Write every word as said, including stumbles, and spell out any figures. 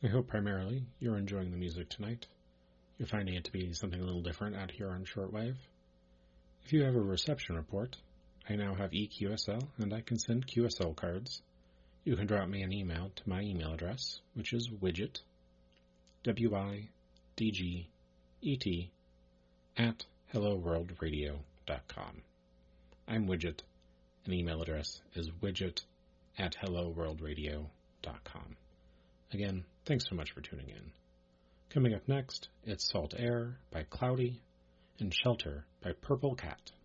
I hope primarily you're enjoying the music tonight. You're finding it to be something a little different out here on shortwave. If you have a reception report, I now have E Q S L and I can send Q S L cards. You can drop me an email to my email address, which is widget, W I D G E T, at hello world radio dot com. I'm Widget, and email address is widget at hello world radio dot com. Again, thanks so much for tuning in. Coming up next, it's Salt Air by Cloudy and Shelter by Purple Cat.